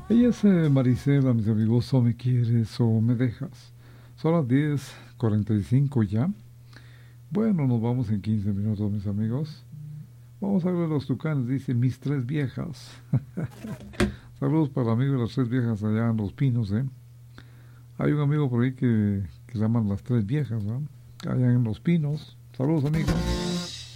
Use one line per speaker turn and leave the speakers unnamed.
Ella es Marisela, mis amigos, o me quieres o me dejas. Son las 10:45 ya. Bueno, nos vamos en 15 minutos, mis amigos. Vamos a ver los tucanes, dice mis tres viejas. Saludos para el amigo de las tres viejas allá en Los Pinos, ¿eh? Hay un amigo por ahí que se llaman las tres viejas, ¿no? Allá en Los Pinos. Saludos, amigos.